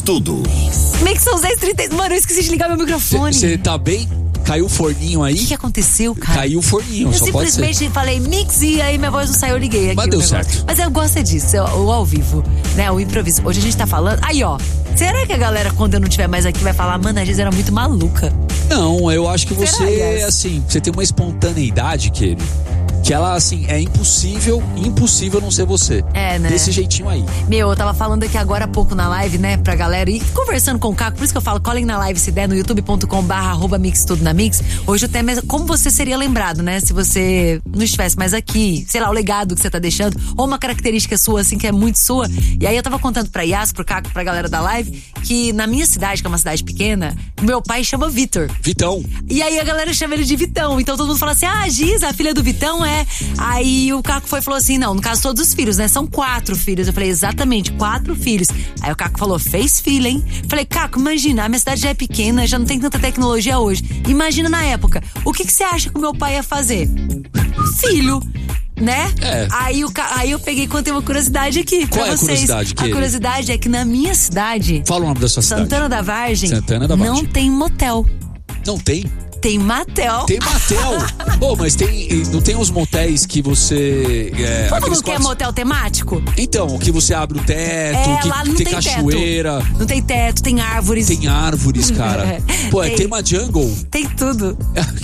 Tudo. Mix são 10h30. Mano, eu esqueci de ligar meu microfone. Você tá bem? Caiu o forninho aí? O que aconteceu, cara? Caiu o forninho, eu só pode ser. simplesmente falei Mix e aí minha voz não saiu, eu liguei aqui. Mas deu certo. Mas eu gosto disso, o ao vivo, né? O improviso. Hoje a gente tá falando. Aí, ó. Será que a galera, quando eu não estiver mais aqui, vai falar, mano, a Giz era muito maluca? Não, eu acho que você, Será, assim, você tem uma espontaneidade, que ela, assim, é impossível não ser você. É, né? Desse jeitinho aí. Meu, eu tava falando aqui agora há pouco na live, né, pra galera, e conversando com o Caco, por isso que eu falo, colhem na live se der, no youtube.com/mixtudonamix. Hoje até mesmo, como você seria lembrado, né, se você não estivesse mais aqui, sei lá, o legado que você tá deixando, ou uma característica sua, assim, que é muito sua. E aí eu tava contando pra Yas, pro Caco, pra galera da live, que na minha cidade, que é uma cidade pequena, meu pai chama Vitor. Vitão. E aí a galera chama ele de Vitão. Então todo mundo fala assim, a Giz, a filha do Vitão é... Aí o Caco foi e falou assim, não, no caso todos os filhos, né, são 4 filhos. Eu falei, exatamente, 4 filhos. Aí o Caco falou, fez filha, hein? Falei, Caco, imagina, a minha cidade já é pequena, já não tem tanta tecnologia hoje. Imagina na época, o que você acha que o meu pai ia fazer? Filho, né? É. Aí eu peguei e contei uma curiosidade aqui Qual pra é vocês. a curiosidade? A curiosidade é que na minha cidade, Fala o nome da sua cidade. Santana da Vargem, não tem motel. Não tem? Tem motel. Tem motel. Pô, mas não tem uns motéis que você... Todo mundo quer motel temático? Então, que você abre o teto, que lá não tem tem cachoeira. Teto. Não tem teto, tem árvores. Tem árvores, cara. Pô, é Tem. tema jungle. Tem tudo.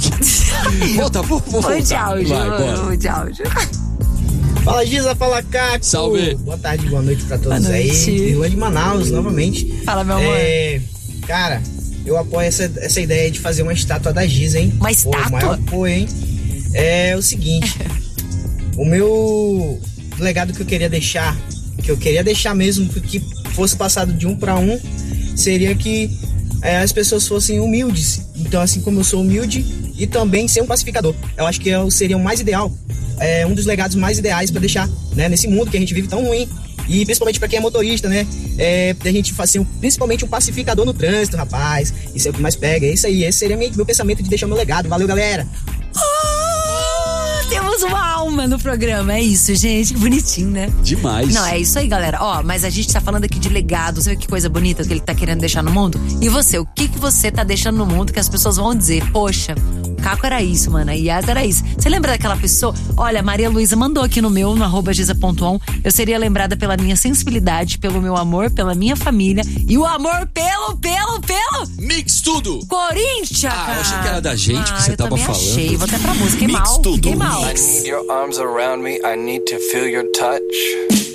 Vou Foi de voltar. áudio. Vai, bora. Foi de áudio. Fala Giza, fala Caco. Salve. Boa tarde, boa noite pra todos Boa noite. aí. Irlã de Manaus, novamente. Fala, meu amor. Cara, eu apoio essa ideia de fazer uma estátua da Giz, hein? Uma estátua? O maior apoio, hein? É o seguinte, o meu legado que eu queria deixar mesmo, que fosse passado de um para um, seria que as pessoas fossem humildes. Então, assim como eu sou humilde, e também ser um pacificador. Eu acho que seria o mais ideal, um dos legados mais ideais para deixar, né, nesse mundo que a gente vive tão ruim. E principalmente pra quem é motorista, né? A gente fazer principalmente um pacificador no trânsito, rapaz. Isso é o que mais pega. É isso aí. Esse seria meu pensamento de deixar meu legado. Valeu, galera. Temos uma alma no programa, é isso, gente, que bonitinho, né? Demais. Não, é isso aí, galera. Ó, mas a gente tá falando aqui de legado, sabe que coisa bonita que ele tá querendo deixar no mundo? E você, o que você tá deixando no mundo que as pessoas vão dizer? Poxa, o Caco era isso, mano, a Yas era isso. Você lembra daquela pessoa? Olha, a Maria Luísa mandou aqui no meu, no @giza.on. Eu seria lembrada pela minha sensibilidade, pelo meu amor, pela minha família e o amor pelo Mix Tudo. Corinthians, cara. Eu achei que era da gente que você tava falando. Achei. Vou até pra música, Mix Tudo. mal. I need your arms around me, I need to feel your touch.